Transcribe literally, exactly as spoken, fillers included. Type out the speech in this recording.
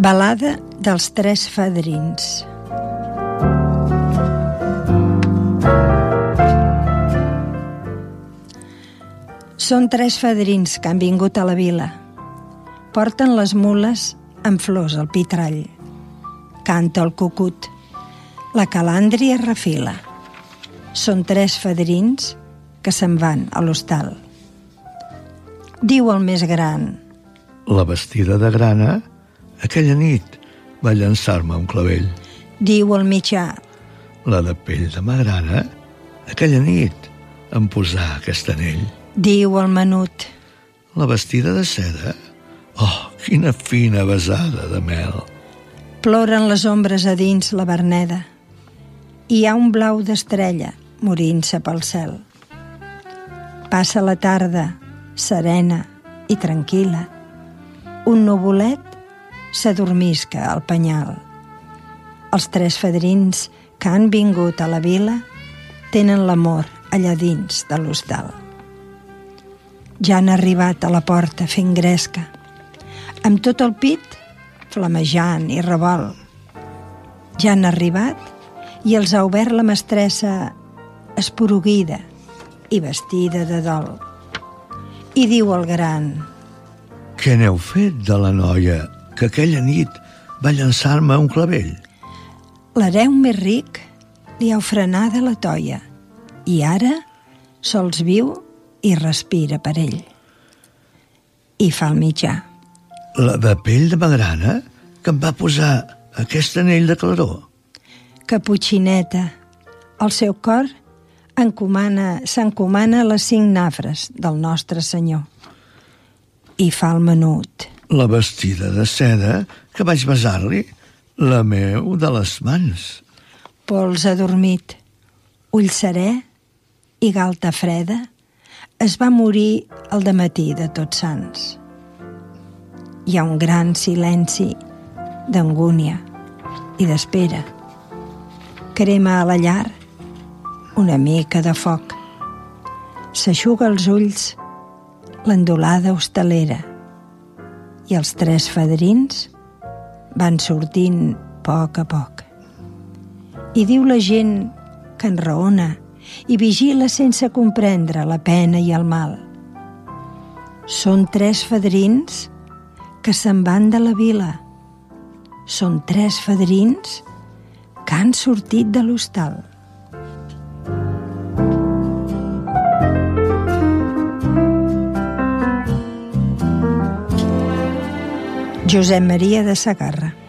Balada dels tres fadrins. Són tres fadrins que han vingut a la vila. Porten les mules amb flors al pitrall. Canta el cucut. La calàndria refila. Són tres fadrins que se'n van a l'hostal. Diu el més gran: la vestida de grana, aquella nit va llançar-me un clavell. Diu el mitjà: la de pell de magrana, aquella nit em posà aquest anell. Diu el menut: la vestida de seda, oh, quina fina besada de mel. Ploren les ombres a dins la verneda. Hi ha un blau d'estrella morint-se pel cel. Passa la tarda, serena i tranquil·la. Un nuvolet s'adormisca al penyal. Els tres fadrins que han vingut a la vila tenen l'amor allà dins de l'hostal. Ja han arribat a la porta fent gresca, amb tot el pit flamejant i revolt. Ja han arribat i els ha obert la mestressa esporuguida i vestida de dol. I diu el gran: què n'heu fet de la noia que aquella nit va llançar-me un clavell? L'hereu més ric li ha ofrenada la toia i ara sols viu i respira per ell. I fa el mitjà: la de pell de magrana que em va posar aquest anell de claror. Caputxineta, el seu cor encomana, s'encomana les cinc nafres del nostre Senyor. I fa el menut: la vestida de seda que vaig besar-li, la meu de les mans. Pols adormit, ull serè i galta freda, es va morir al dematí de Tots Sants. Hi ha un gran silenci d'angúnia i d'espera. Crema a la llar una mica de foc. S'eixuga els ulls l'endolada hostalera i els tres fadrins van sortint a poc a poc. I diu la gent que enraona i vigila sense comprendre la pena i el mal. Són tres fadrins que se'n van de la vila. Són tres fadrins que han sortit de l'hostal. Josep Maria de Sagarra.